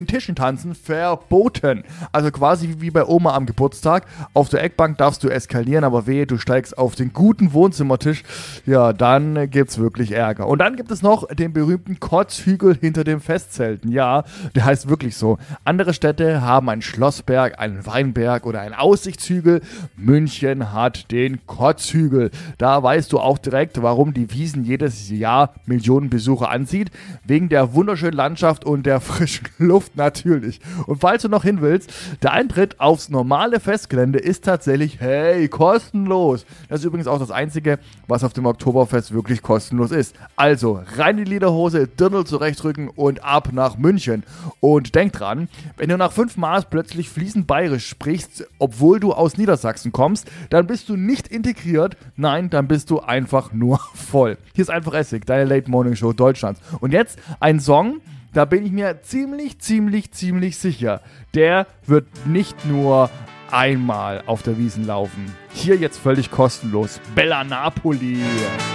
Tischen tanzen verboten. Also quasi wie bei Oma am Geburtstag. Auf der Eckbank darfst du eskalieren, aber wehe, du steigst auf den guten Wohnzimmertisch. Ja, dann gibt's wirklich Ärger. Und dann gibt es noch den berühmten Kotzhügel hinter dem Festzelten. Ja, der heißt wirklich so. Andere Städte haben einen Schlossberg, einen Weinberg oder einen Aussichtshügel. München hat den Kotzhügel. Da weißt du auch direkt, warum die Wiesn jedes Jahr Millionen Besucher anzieht. Wegen der wunderschönen Landschaft und der frischen Luft natürlich. Und falls du noch hin willst, der Eintritt aufs normale Festgelände ist tatsächlich, hey, kostenlos. Das ist übrigens auch das Einzige, was auf dem Oktoberfest wirklich kostenlos ist. Also, rein in die Lederhose, Dirndl zurechtrücken und ab nach München. Und denk dran, wenn du nach 5 Maß plötzlich fließend bayerisch sprichst, obwohl du aus Niedersachsen kommst, dann bist du nicht integriert, nein, dann bist du einfach nur voll. Hier ist einfach Essig, deine Late Morning Show Deutschlands. Und jetzt ein Song, da bin ich mir ziemlich sicher. Der wird nicht nur einmal auf der Wiesn laufen. Hier jetzt völlig kostenlos. Bella Napoli.